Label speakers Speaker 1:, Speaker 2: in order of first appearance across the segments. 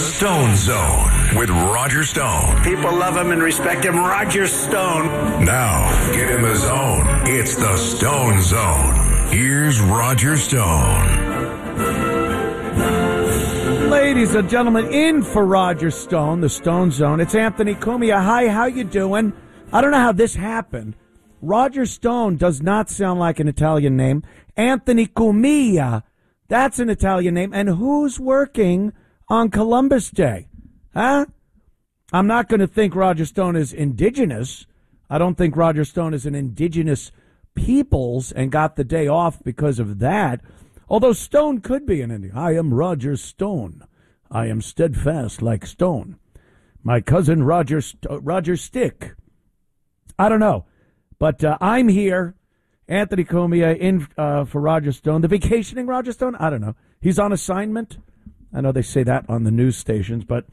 Speaker 1: Stone Zone with Roger Stone.
Speaker 2: People love him and respect him. Roger Stone.
Speaker 1: Now, get in the zone. It's the Stone Zone. Here's Roger Stone.
Speaker 3: Ladies and gentlemen, in for Roger Stone, the Stone Zone. It's Anthony Cumia. Hi, how you doing? I don't know how this happened. Roger Stone does not sound like an Italian name. Anthony Cumia, that's an Italian name. And who's working on Columbus Day? Huh? I'm not going to think Roger Stone is indigenous. I don't think Roger Stone is an indigenous peoples and got the day off because of that. Although Stone could be an Indian. I am Roger Stone. I am steadfast like stone. My cousin Roger Stick. I don't know. But I'm here. Anthony Cumia in for Roger Stone. The vacationing Roger Stone? I don't know. He's on assignment. I know they say that on the news stations, but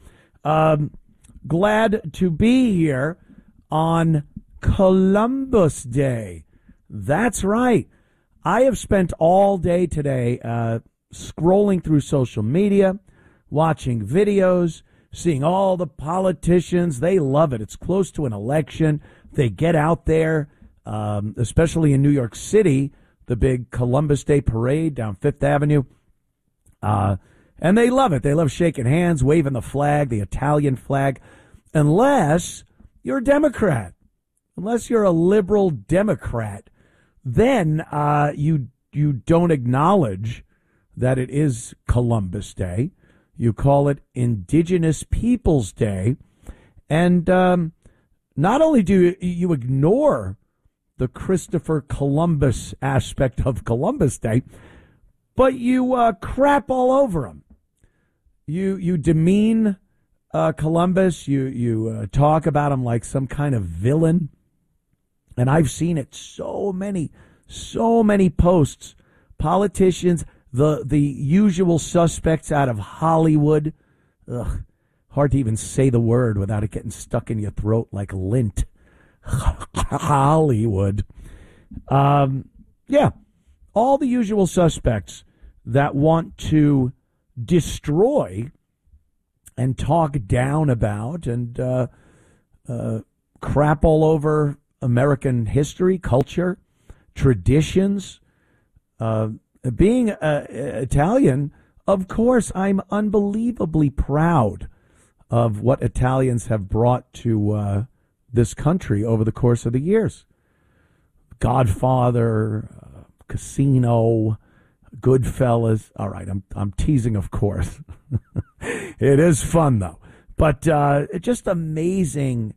Speaker 3: glad to be here on Columbus Day. That's right. I have spent all day today scrolling through social media, watching videos, seeing all the politicians. They love it. It's close to an election. They get out there, especially in New York City, the big Columbus Day parade down Fifth Avenue. And they love it. They love shaking hands, waving the flag, the Italian flag, unless you're a Democrat, unless you're a liberal Democrat. Then you don't acknowledge that it is Columbus Day. You call it Indigenous Peoples Day. And not only do you ignore the Christopher Columbus aspect of Columbus Day, but you crap all over him. You demean Columbus. You talk about him like some kind of villain. And I've seen it so many posts. Politicians, the usual suspects out of Hollywood. Ugh, hard to even say the word without it getting stuck in your throat like lint. Hollywood. Yeah, all the usual suspects that want to destroy and talk down about and crap all over American history, culture, traditions. Being Italian, of course, I'm unbelievably proud of what Italians have brought to this country over the course of the years. Godfather, Casino, Goodfellas. All right, I'm teasing, of course. It is fun, though. But just amazing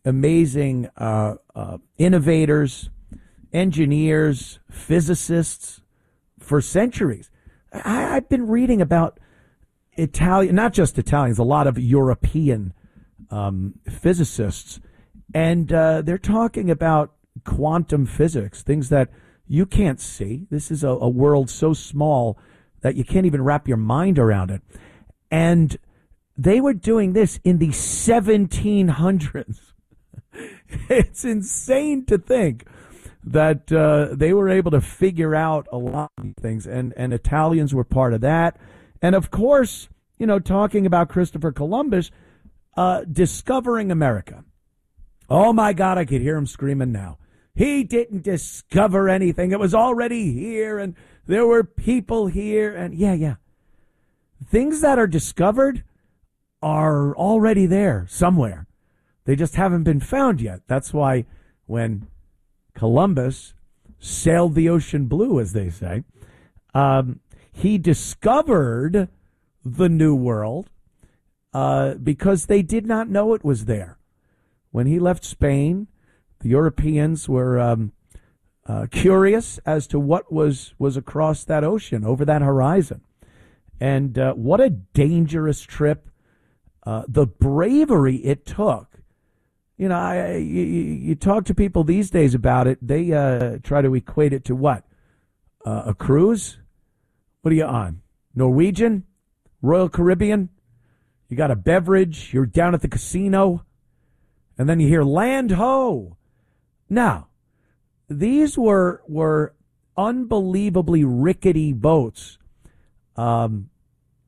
Speaker 3: innovators, engineers, physicists for centuries. I've been reading about Italian, not just Italians, a lot of European physicists, and they're talking about quantum physics, things that you can't see. This is a world so small that you can't even wrap your mind around it. And they were doing this in the 1700s. It's insane to think that they were able to figure out a lot of things, and Italians were part of that. And, of course, you know, talking about Christopher Columbus discovering America. Oh, my God, I could hear him screaming now. He didn't discover anything. It was already here, and there were people here. And, yeah. Things that are discovered are already there somewhere. They just haven't been found yet. That's why when Columbus sailed the ocean blue, as they say, he discovered the New World because they did not know it was there. When he left Spain, the Europeans were curious as to what was across that ocean, over that horizon. And what a dangerous trip. The bravery it took. You know, you talk to people these days about it, they try to equate it to what? A cruise? What are you on? Norwegian? Royal Caribbean? You got a beverage, you're down at the casino, and then you hear land ho. Now, these were unbelievably rickety boats.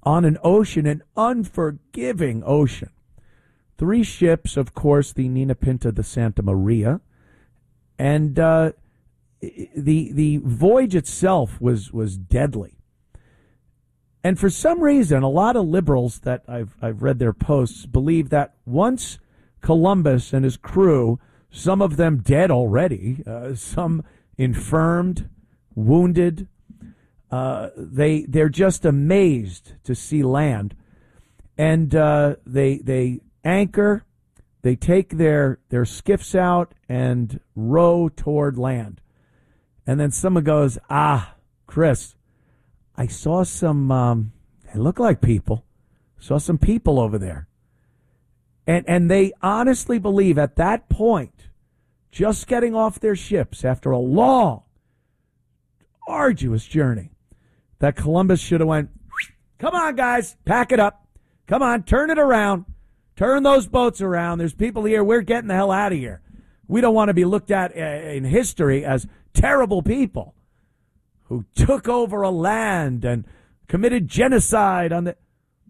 Speaker 3: on an ocean, an unforgiving ocean. 3 ships, of course, the Nina Pinta, the Santa Maria, and the voyage itself was deadly. And for some reason, a lot of liberals that I've read their posts believe that once Columbus and his crew, some of them dead already, some infirmed, wounded, they're just amazed to see land, and they anchor, they take their skiffs out and row toward land, and then someone goes, Chris, I saw some, they look like people. Saw some people over there. And they honestly believe at that point, just getting off their ships after a long, arduous journey, that Columbus should have went, come on, guys, pack it up. Come on, turn it around. Turn those boats around. There's people here. We're getting the hell out of here. We don't want to be looked at in history as terrible people who took over a land and committed genocide on the...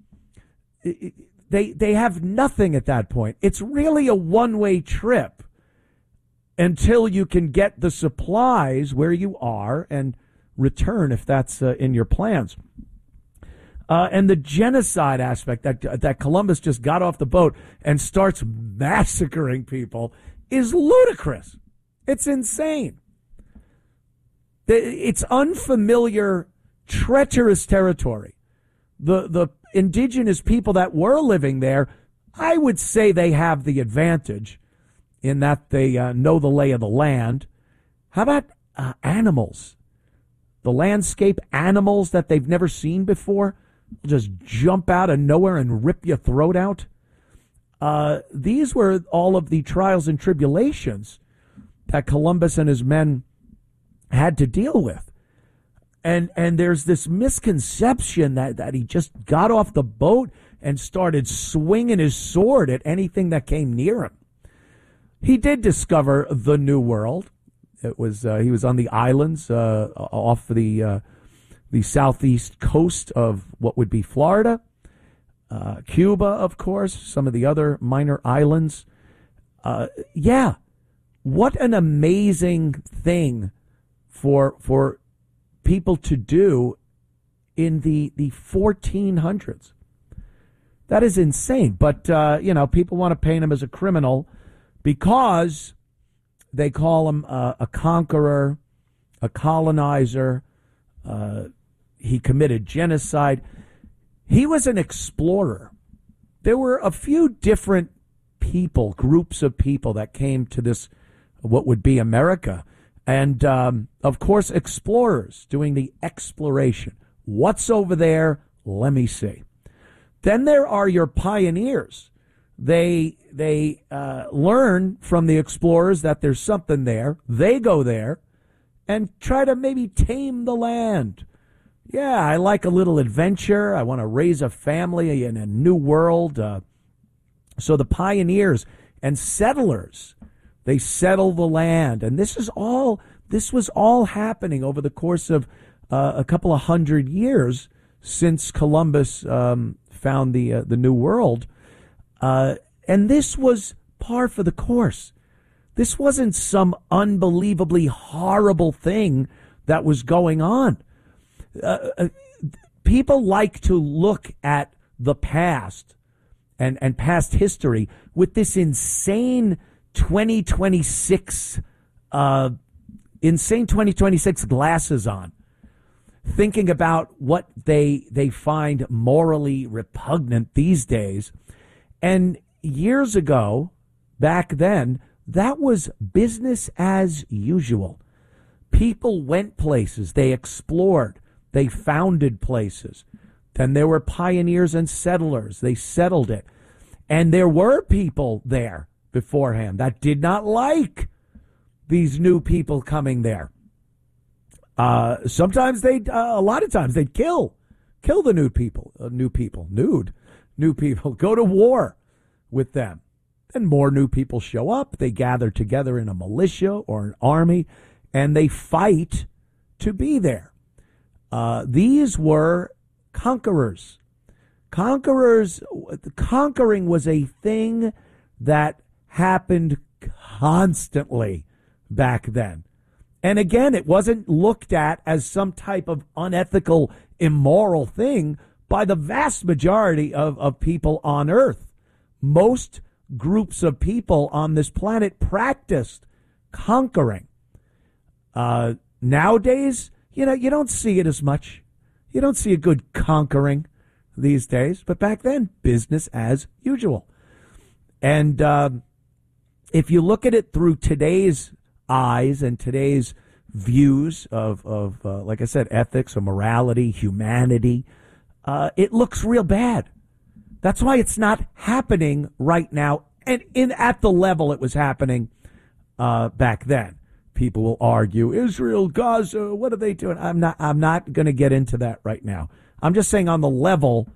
Speaker 3: They have nothing at that point. It's really a one-way trip until you can get the supplies where you are and return if that's in your plans. And the genocide aspect that Columbus just got off the boat and starts massacring people is ludicrous. It's insane. It's unfamiliar, treacherous territory. The indigenous people that were living there, I would say they have the advantage in that they know the lay of the land. How about animals? The landscape animals that they've never seen before just jump out of nowhere and rip your throat out. These were all of the trials and tribulations that Columbus and his men had to deal with. And there's this misconception that he just got off the boat and started swinging his sword at anything that came near him. He did discover the New World. It was he was on the islands off the southeast coast of what would be Florida, Cuba, of course, some of the other minor islands. What an amazing thing for people to do in the 1400s. That is insane. But, people want to paint him as a criminal because they call him a conqueror, a colonizer. He committed genocide. He was an explorer. There were a few different people, groups of people that came to this, what would be America. And, of course, explorers doing the exploration. What's over there? Let me see. Then there are your pioneers. They learn from the explorers that there's something there. They go there and try to maybe tame the land. Yeah, I like a little adventure. I want to raise a family in a new world. So the pioneers and settlers, they settle the land. And this was all happening over the course of a couple of 100 years since Columbus found the New World. And this was par for the course. This wasn't some unbelievably horrible thing that was going on. People like to look at the past and past history with this insane 2026 glasses on, thinking about what they find morally repugnant these days. And years ago, back then, that was business as usual. People went places, they explored, they founded places. Then there were pioneers and settlers. They settled it. And there were people there beforehand that did not like these new people coming there. Sometimes a lot of times they'd kill the new people, go to war with them. Then more new people show up. They gather together in a militia or an army, and they fight to be there. These were conquerors. Conquering was a thing that happened constantly back then. And again, it wasn't looked at as some type of unethical, immoral thing by the vast majority of people on Earth. Most groups of people on this planet practiced conquering. Nowadays, you don't see it as much. You don't see a good conquering these days. But back then, business as usual. And if you look at it through today's eyes and today's views of like I said, ethics or morality, humanity, it looks real bad. That's why it's not happening right now, and at the level it was happening back then. People will argue, Israel, Gaza, what are they doing? I'm not going to get into that right now. I'm just saying on the level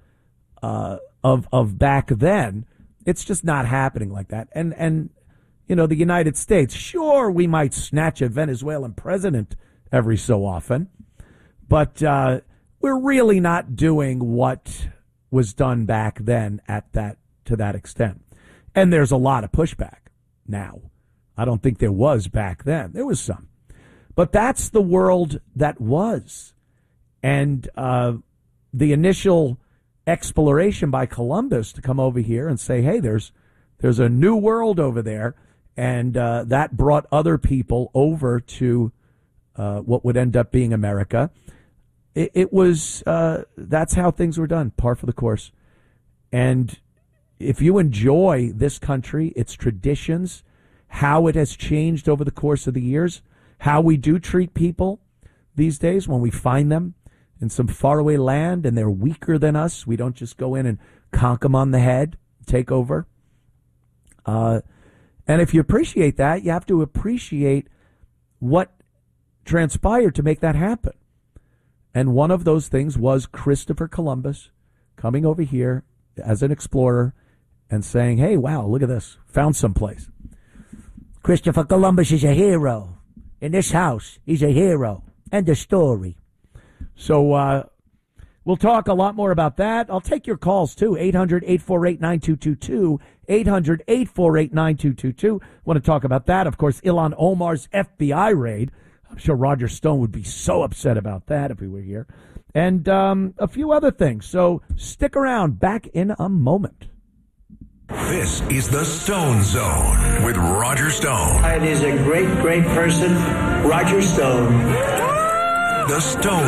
Speaker 3: of back then, it's just not happening like that. And the United States, sure, we might snatch a Venezuelan president every so often, but we're really not doing what was done back then to that extent. And there's a lot of pushback now. I don't think there was back then. There was some. But that's the world that was. And the initial exploration by Columbus to come over here and say, hey, there's a new world over there. And that brought other people over to what would end up being America. It was, that's how things were done, par for the course. And if you enjoy this country, its traditions, how it has changed over the course of the years, how we do treat people these days when we find them in some faraway land and they're weaker than us, we don't just go in and conk them on the head, take over. And if you appreciate that, you have to appreciate what transpired to make that happen. And one of those things was Christopher Columbus coming over here as an explorer and saying, hey, wow, look at this. Found someplace. Christopher Columbus is a hero. In this house, he's a hero. End of story. So we'll talk a lot more about that. I'll take your calls, too. 800-848-9222. 800-848-9222. Want to talk about that. Of course, Ilhan Omar's FBI raid. I'm sure Roger Stone would be so upset about that if he were here. And a few other things. So stick around. Back in a moment.
Speaker 1: This is the Stone Zone with Roger Stone.
Speaker 2: It is a great, great person, Roger Stone.
Speaker 1: The Stone